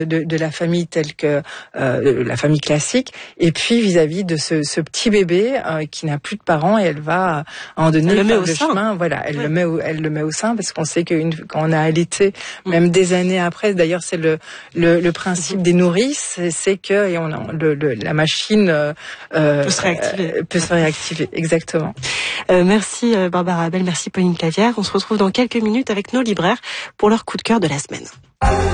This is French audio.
de la famille telle que la famille classique, et puis vis-à-vis de ce petit bébé qui n'a plus de parents, et elle va à un moment donné faire le chemin. Voilà, elle le met au sein, parce qu'on sait quand on a allaité, même des années après, d'ailleurs c'est le principe des nourrices, c'est que la machine peut se réactiver. Exactement. Merci Barbara Abel, merci Pauline Clavière. On se retrouve dans quelques minutes avec nos libraires pour leur coup de cœur de la semaine.